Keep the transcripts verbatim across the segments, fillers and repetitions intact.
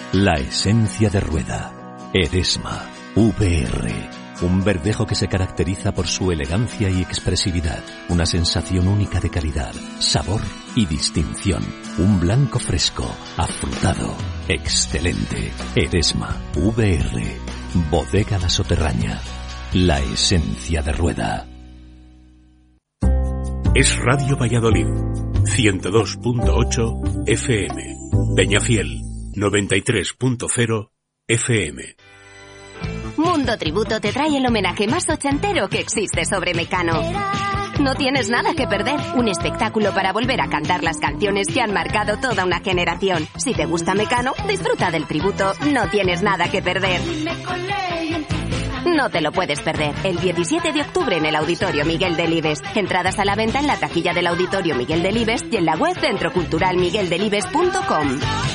La esencia de rueda. Eresma. V R. Un verdejo que se caracteriza por su elegancia y expresividad. Una sensación única de calidad, sabor y distinción. Un blanco fresco, afrutado, excelente. Eresma. V R. Bodega La Soterraña. La esencia de rueda. Es Radio Valladolid. ciento dos punto ocho F M. Peñafiel. noventa y tres punto cero F M. Mundo Tributo te trae el homenaje más ochentero que existe sobre Mecano. No tienes nada que perder. Un espectáculo para volver a cantar las canciones que han marcado toda una generación. Si te gusta Mecano, disfruta del tributo. No tienes nada que perder. No te lo puedes perder. El diecisiete de octubre en el Auditorio Miguel Delibes. Entradas a la venta en la taquilla del Auditorio Miguel Delibes y en la web centro cultural miguel delibes punto com.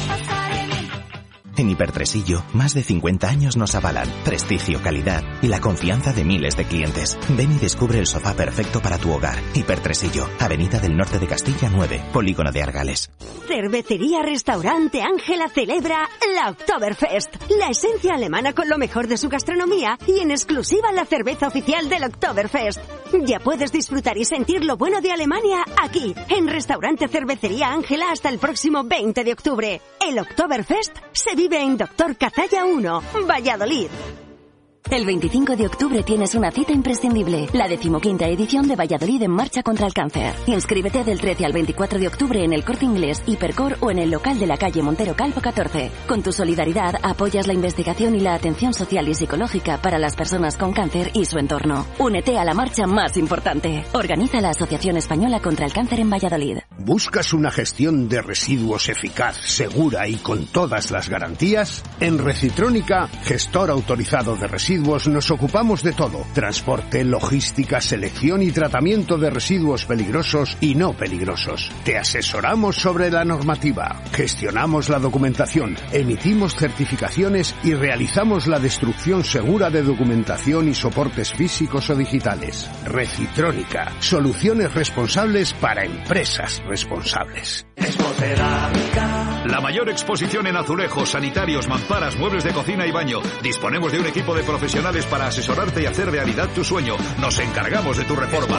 En Hipertresillo, más de cincuenta años nos avalan prestigio, calidad y la confianza de miles de clientes. Ven y descubre el sofá perfecto para tu hogar. Hipertresillo, Avenida del Norte de Castilla nueve, Polígono de Argales. Cervecería Restaurante Ángela celebra la Oktoberfest, la esencia alemana con lo mejor de su gastronomía y en exclusiva la cerveza oficial del Oktoberfest. Ya puedes disfrutar y sentir lo bueno de Alemania aquí, en Restaurante Cervecería Ángela hasta el próximo veinte de octubre. El Oktoberfest se vive en Doctor Cazalla uno, Valladolid. El veinticinco de octubre tienes una cita imprescindible, la decimoquinta edición de Valladolid en Marcha contra el Cáncer. Inscríbete del trece al veinticuatro de octubre en el Corte Inglés, Hipercor o en el local de la calle Montero Calvo catorce. Con tu solidaridad apoyas la investigación y la atención social y psicológica para las personas con cáncer y su entorno. Únete a la marcha más importante. Organiza la Asociación Española contra el Cáncer en Valladolid. ¿Buscas una gestión de residuos eficaz, segura y con todas las garantías? En Recitrónica, gestor autorizado de residuos, nos ocupamos de todo: transporte, logística, selección y tratamiento de residuos peligrosos y no peligrosos. Te asesoramos sobre la normativa, gestionamos la documentación, emitimos certificaciones y realizamos la destrucción segura de documentación y soportes físicos o digitales. Recitrónica, soluciones responsables para empresas responsables. La mayor exposición en azulejos, sanitarios, mamparas, muebles de cocina y baño. Disponemos de un equipo de profesionales para asesorarte y hacer realidad tu sueño. Nos encargamos de tu reforma.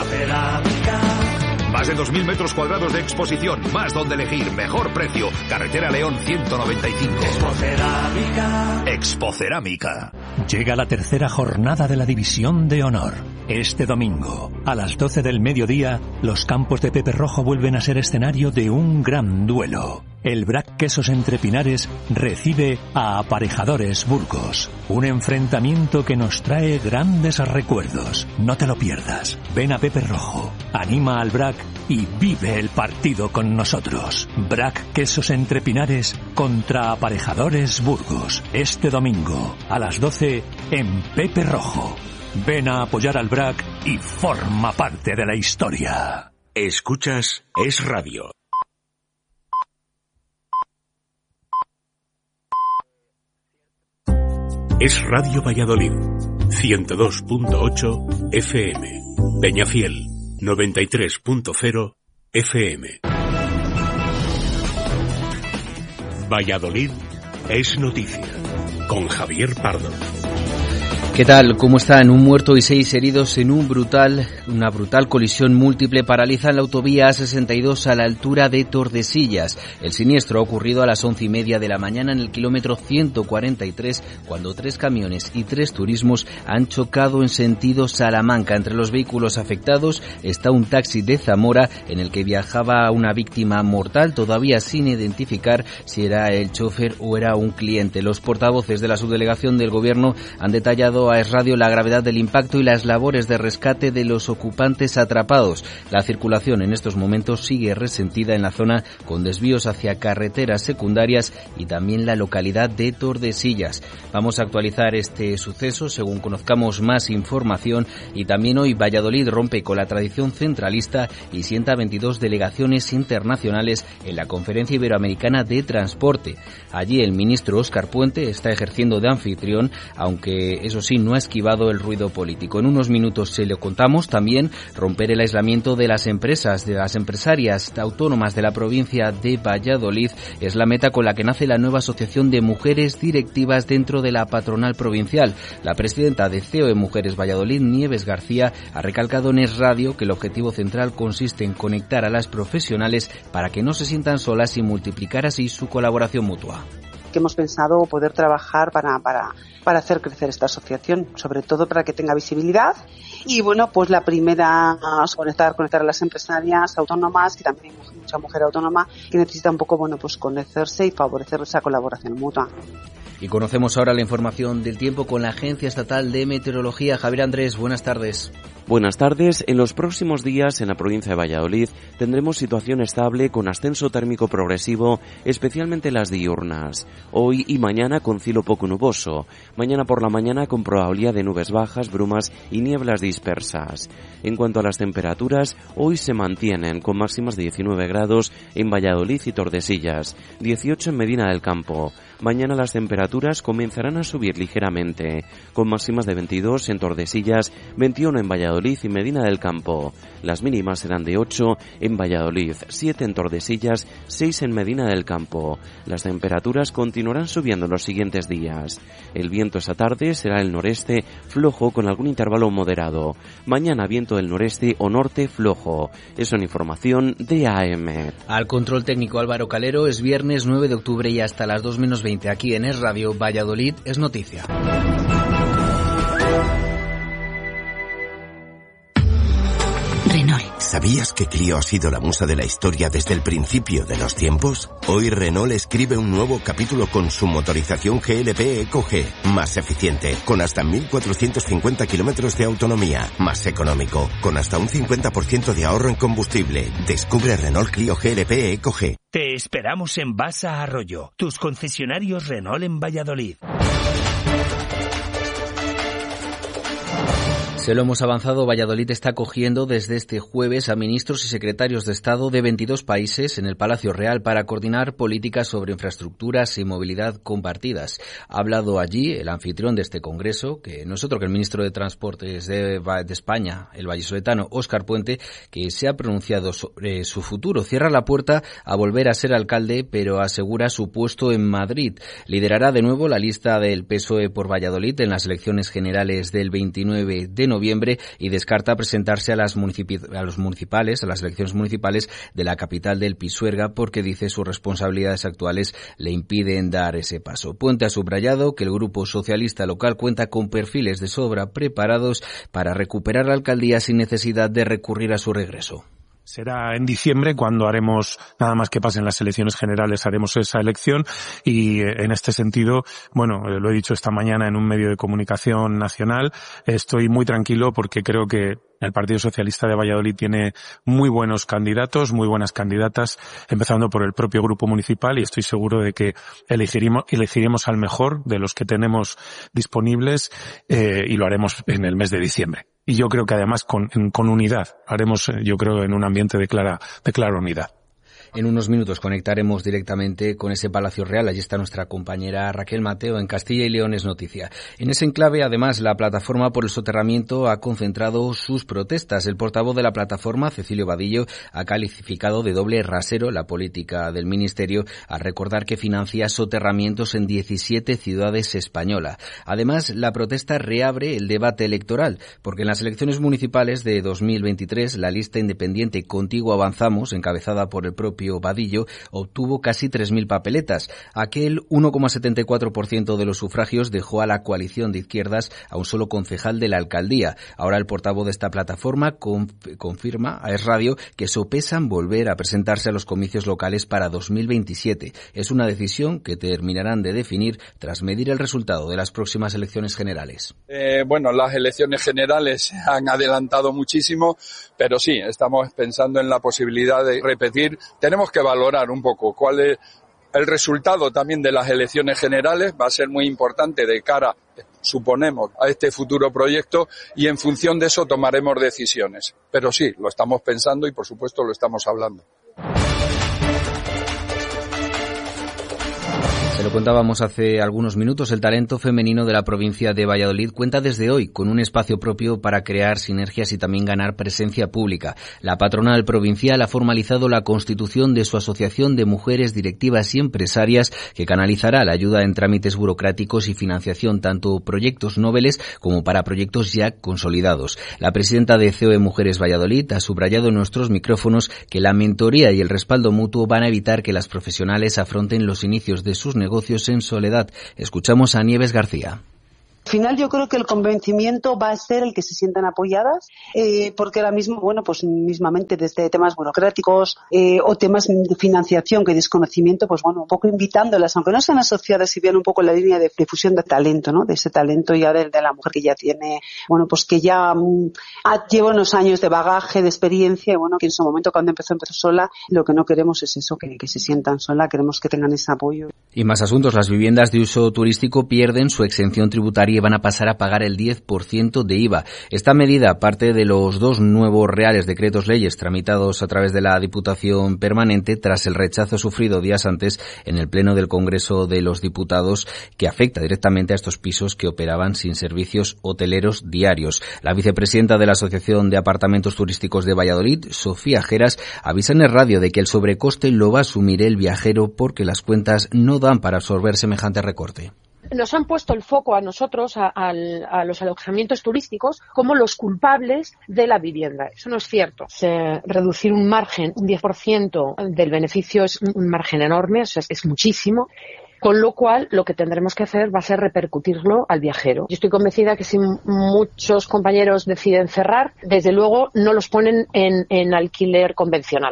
Más de dos mil metros cuadrados de exposición, más donde elegir, mejor precio. Carretera León ciento noventa y cinco. Expocerámica. Expocerámica. Llega la tercera jornada de la División de Honor. Este domingo, a las doce del mediodía, los campos de Pepe Rojo vuelven a ser escenario de un gran duelo. El Brac Quesos Entre Pinares recibe a Aparejadores Burgos. Un enfrentamiento que nos trae grandes recuerdos. No te lo pierdas. Ven a Pepe Rojo, anima al Brac y vive el partido con nosotros. Brac Quesos Entre Pinares contra Aparejadores Burgos. Este domingo, a las doce, en Pepe Rojo. Ven a apoyar al Brac y forma parte de la historia. Escuchas Es Radio. Es Radio Valladolid, ciento dos punto ocho F M. Peñafiel, noventa y tres punto cero F M. Valladolid es noticia, con Javier Pardo. ¿Qué tal? ¿Cómo están? Un muerto y seis heridos en un brutal, una brutal colisión múltiple paraliza la autovía A sesenta y dos a la altura de Tordesillas. El siniestro ha ocurrido a las once y media de la mañana en el kilómetro ciento cuarenta y tres, cuando tres camiones y tres turismos han chocado en sentido Salamanca. Entre los vehículos afectados está un taxi de Zamora en el que viajaba una víctima mortal, todavía sin identificar si era el chofer o era un cliente. Los portavoces de la subdelegación del Gobierno han detallado a Es Radio la gravedad del impacto y las labores de rescate de los ocupantes atrapados. La circulación en estos momentos sigue resentida en la zona, con desvíos hacia carreteras secundarias y también la localidad de Tordesillas. Vamos a actualizar este suceso según conozcamos más información, y también hoy Valladolid rompe con la tradición centralista y sienta veintidós delegaciones internacionales en la Conferencia Iberoamericana de Transporte. Allí el ministro Óscar Puente está ejerciendo de anfitrión, aunque eso sí, fin no ha esquivado el ruido político. En unos minutos se lo contamos. También romper el aislamiento de las empresas, de las empresarias autónomas de la provincia de Valladolid es la meta con la que nace la nueva asociación de mujeres directivas dentro de la patronal provincial. La presidenta de C E O E Mujeres Valladolid, Nieves García, ha recalcado en Es Radio que el objetivo central consiste en conectar a las profesionales para que no se sientan solas y multiplicar así su colaboración mutua. Que hemos pensado poder trabajar para, para, para hacer crecer esta asociación, sobre todo para que tenga visibilidad. Y bueno, pues la primera es conectar, conectar a las empresarias autónomas, que también hay mucha mujer autónoma que necesita un poco, bueno, pues conocerse y favorecer esa colaboración mutua. Y conocemos ahora la información del tiempo con la Agencia Estatal de Meteorología. Javier Andrés, buenas tardes. Buenas tardes. En los próximos días en la provincia de Valladolid tendremos situación estable con ascenso térmico progresivo, especialmente las diurnas. Hoy y mañana con cielo poco nuboso. Mañana por la mañana con probabilidad de nubes bajas, brumas y nieblas dispersas. En cuanto a las temperaturas, hoy se mantienen con máximas de diecinueve grados en Valladolid y Tordesillas, dieciocho en Medina del Campo. Mañana las temperaturas comenzarán a subir ligeramente, con máximas de veintidós en Tordesillas, veintiuno en Valladolid y Medina del Campo. Las mínimas serán de ocho en Valladolid, siete en Tordesillas, seis en Medina del Campo. Las temperaturas continuarán subiendo en los siguientes días. El viento esta tarde será el noreste flojo con algún intervalo moderado. Mañana viento del noreste o norte flojo. Es una información de A M. Al control técnico Álvaro Calero. Es viernes nueve de octubre y hasta las dos menos veinte aquí en Es Radio Valladolid es noticia. Renault. ¿Sabías que Clio ha sido la musa de la historia desde el principio de los tiempos? Hoy Renault escribe un nuevo capítulo con su motorización G L P Eco G, más eficiente, con hasta mil cuatrocientos cincuenta kilómetros de autonomía, más económico, con hasta un cincuenta por ciento de ahorro en combustible. Descubre Renault Clio G L P Eco G. Te esperamos en Basa Arroyo, tus concesionarios Renault en Valladolid. Se lo hemos avanzado, Valladolid está acogiendo desde este jueves a ministros y secretarios de Estado de veintidós países en el Palacio Real para coordinar políticas sobre infraestructuras y movilidad compartidas. Ha hablado allí el anfitrión de este congreso, que no es otro que el ministro de Transportes de, de España, el vallisoletano Óscar Puente, que se ha pronunciado sobre su futuro. Cierra la puerta a volver a ser alcalde, pero asegura su puesto en Madrid. Liderará de nuevo la lista del P S O E por Valladolid en las elecciones generales del veintinueve de noviembre. noviembre y descarta presentarse a las municipi- a los municipales, a las elecciones municipales de la capital del Pisuerga, porque dice sus responsabilidades actuales le impiden dar ese paso. Puente ha subrayado que el grupo socialista local cuenta con perfiles de sobra preparados para recuperar la alcaldía sin necesidad de recurrir a su regreso. Será en diciembre cuando haremos, nada más que pasen las elecciones generales, haremos esa elección y en este sentido, bueno, lo he dicho esta mañana en un medio de comunicación nacional, estoy muy tranquilo porque creo que el Partido Socialista de Valladolid tiene muy buenos candidatos, muy buenas candidatas, empezando por el propio grupo municipal, y estoy seguro de que elegiremos, elegiremos al mejor de los que tenemos disponibles eh, y lo haremos en el mes de diciembre. Y yo creo que además con, con unidad, haremos, yo creo, en un ambiente de clara, de clara unidad. En unos minutos conectaremos directamente con ese Palacio Real. Allí está nuestra compañera Raquel Mateo en Castilla y León es noticia. En ese enclave, además, la plataforma por el soterramiento ha concentrado sus protestas. El portavoz de la plataforma, Cecilio Vadillo, ha calificado de doble rasero la política del Ministerio al recordar que financia soterramientos en diecisiete ciudades españolas. Además, la protesta reabre el debate electoral, porque en las elecciones municipales de dos mil veintitrés, la lista independiente Contigo Avanzamos, encabezada por el propio Vadillo, obtuvo casi tres mil papeletas. Aquel uno coma setenta y cuatro por ciento de los sufragios dejó a la coalición de izquierdas a un solo concejal de la alcaldía. Ahora el portavoz de esta plataforma conf- confirma a Es Radio que sopesan volver a presentarse a los comicios locales para dos mil veintisiete. Es una decisión que terminarán de definir tras medir el resultado de las próximas elecciones generales. Eh, bueno, las elecciones generales han adelantado muchísimo, pero sí, estamos pensando en la posibilidad de repetir. Tenemos que valorar un poco cuál es el resultado también de las elecciones generales. Va a ser muy importante de cara, suponemos, a este futuro proyecto y en función de eso tomaremos decisiones. Pero sí, lo estamos pensando y por supuesto lo estamos hablando. Se lo contábamos hace algunos minutos, el talento femenino de la provincia de Valladolid cuenta desde hoy con un espacio propio para crear sinergias y también ganar presencia pública. La patronal provincial ha formalizado la constitución de su asociación de mujeres directivas y empresarias que canalizará la ayuda en trámites burocráticos y financiación, tanto proyectos noveles como para proyectos ya consolidados. La presidenta de C O E Mujeres Valladolid ha subrayado en nuestros micrófonos que la mentoría y el respaldo mutuo van a evitar que las profesionales afronten los inicios de sus negocios negocios en soledad. Escuchamos a Nieves García. Al final yo creo que el convencimiento va a ser el que se sientan apoyadas, eh, porque ahora mismo, bueno, pues mismamente desde temas burocráticos eh, o temas de financiación, que desconocimiento, pues bueno, un poco invitándolas, aunque no sean asociadas y vean un poco la línea de difusión de talento, ¿no? De ese talento ya de, de la mujer que ya tiene, bueno, pues que ya um, lleva unos años de bagaje, de experiencia, y bueno, que en su momento cuando empezó, empezó sola. Lo que no queremos es eso, que, que se sientan sola, queremos que tengan ese apoyo. Y más asuntos, las viviendas de uso turístico pierden su exención tributaria y van a pasar a pagar el diez por ciento de I V A. Esta medida, parte de los dos nuevos reales decretos leyes tramitados a través de la Diputación Permanente tras el rechazo sufrido días antes en el Pleno del Congreso de los Diputados, que afecta directamente a estos pisos que operaban sin servicios hoteleros diarios. La vicepresidenta de la Asociación de Apartamentos Turísticos de Valladolid, Sofía Geras, avisa en el radio de que el sobrecoste lo va a asumir el viajero porque las cuentas no dan para absorber semejante recorte. Nos han puesto el foco a nosotros, a, a, a los alojamientos turísticos, como los culpables de la vivienda. Eso no es cierto. Se, reducir un margen, un diez por ciento del beneficio es un margen enorme, o sea, es, es muchísimo. Con lo cual, lo que tendremos que hacer va a ser repercutirlo al viajero. Yo estoy convencida que si muchos compañeros deciden cerrar, desde luego no los ponen en, en alquiler convencional.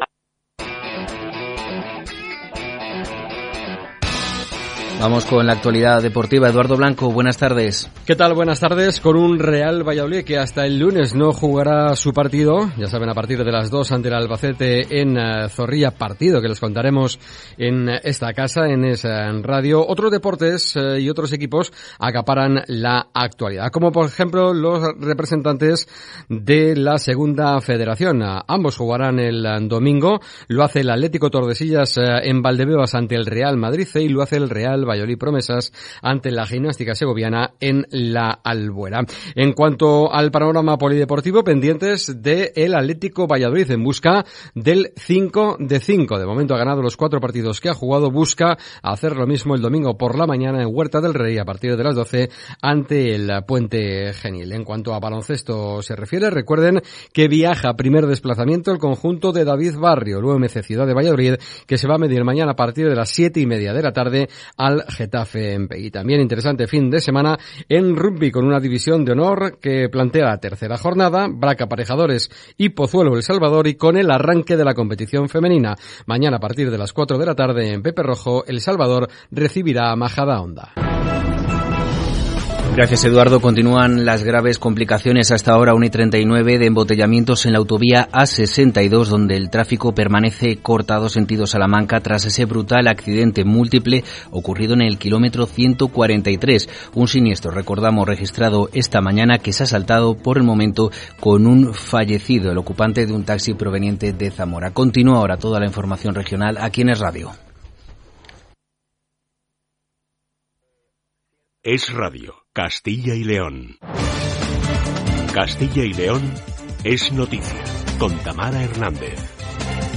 Vamos con la actualidad deportiva. Eduardo Blanco, buenas tardes. ¿Qué tal? Buenas tardes. Con un Real Valladolid que hasta el lunes no jugará su partido, ya saben, a partir de las dos ante el Albacete en uh, Zorrilla, partido que les contaremos en esta casa, en esa radio. Otros deportes uh, y otros equipos acaparan la actualidad, como por ejemplo los representantes de la Segunda Federación. Uh, ambos jugarán el uh, domingo. Lo hace el Atlético Tordesillas uh, en Valdebebas ante el Real Madrid y lo hace el Real Valladolid Promesas ante la Gimnástica Segoviana en la Albuera. En cuanto al panorama polideportivo, pendientes de el Atlético Valladolid en busca del cinco de cinco. De momento ha ganado los cuatro partidos que ha jugado, busca hacer lo mismo el domingo por la mañana en Huerta del Rey a partir de las doce ante el Puente Genil. En cuanto a baloncesto se refiere, recuerden que viaja primer desplazamiento el conjunto de David Barrio, el U M C Ciudad de Valladolid, que se va a medir mañana a partir de las siete y media de la tarde al Getafe en P. Y también interesante fin de semana en rugby con una división de honor que plantea la tercera jornada, Braca Aparejadores y Pozuelo El Salvador, y con el arranque de la competición femenina. Mañana a partir de las cuatro de la tarde en Pepe Rojo, El Salvador recibirá a Majadahonda. Gracias, Eduardo. Continúan las graves complicaciones hasta ahora, una y treinta y nueve, de embotellamientos en la autovía A sesenta y dos, donde el tráfico permanece cortado sentido Salamanca tras ese brutal accidente múltiple ocurrido en el kilómetro ciento cuarenta y tres. Un siniestro, recordamos, registrado esta mañana que se ha saltado por el momento con un fallecido, el ocupante de un taxi proveniente de Zamora. Continúa ahora toda la información regional aquí en Es Radio. Es Radio, Castilla y León. Castilla y León es noticia, con Tamara Hernández.